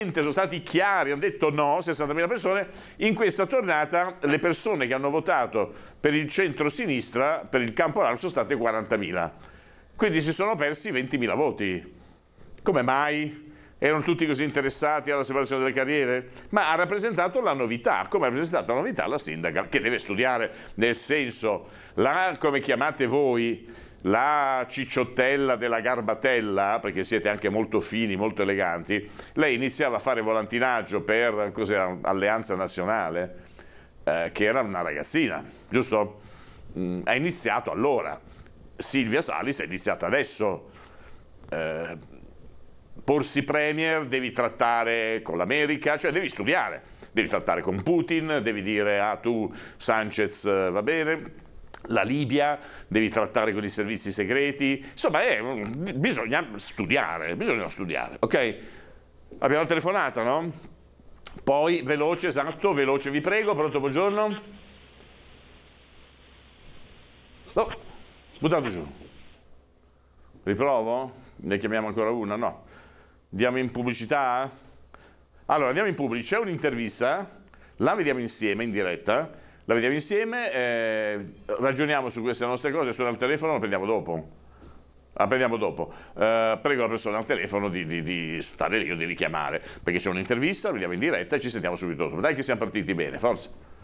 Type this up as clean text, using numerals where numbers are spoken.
sono stati chiari, hanno detto no, 60.000 persone. In questa tornata le persone che hanno votato per il centro-sinistra, per il campo largo, sono state 40.000. Quindi si sono persi 20.000 voti. Come mai? Erano tutti così interessati alla separazione delle carriere? Ma ha rappresentato la novità, come ha rappresentato la novità la sindaca, che deve studiare, nel senso, come chiamate voi, la cicciottella della garbatella, perché siete anche molto fini, molto eleganti. Lei iniziava a fare volantinaggio per Alleanza Nazionale, che era una ragazzina, giusto? Ha iniziato allora. Silvia Salis ha iniziato adesso. Porsi premier, devi trattare con l'America, cioè devi studiare, devi trattare con Putin, devi dire tu Sanchez va bene, la Libia, devi trattare con i servizi segreti, insomma bisogna studiare, ok? Abbiamo la telefonata, no? Poi veloce, esatto, veloce, vi prego, pronto, buongiorno? No, buttato giù. Riprovo? Ne chiamiamo ancora una? No. Andiamo in pubblicità? Allora, andiamo in pubblicità, c'è un'intervista, la vediamo insieme in diretta, la vediamo insieme, ragioniamo su queste nostre cose, suona al telefono, la prendiamo dopo. Prego la persona al telefono di stare lì o di richiamare, perché c'è un'intervista, la vediamo in diretta e ci sentiamo subito dopo. Dai che siamo partiti bene, forza.